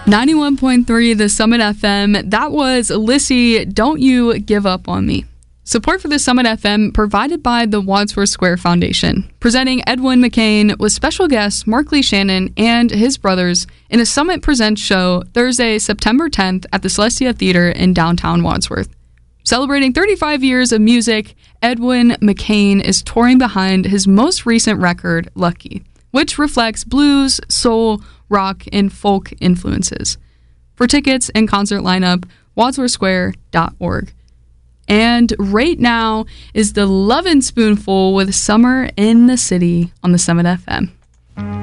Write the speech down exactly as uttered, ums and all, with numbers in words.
ninety-one point three The Summit F M. That was Lissy, Don't You Give Up on Me. Support for the Summit F M provided by the Wadsworth Square Foundation, presenting Edwin McCain with special guests Mark Lee Shannon and his brothers in a Summit Presents show Thursday, September tenth at the Celestia Theater in downtown Wadsworth. Celebrating thirty-five years of music, Edwin McCain is touring behind his most recent record, Lucky, which reflects blues, soul, rock, and folk influences. For tickets and concert lineup, wadsworth square dot org. And right now is the Lovin' Spoonful with Summer in the City on the Summit F M.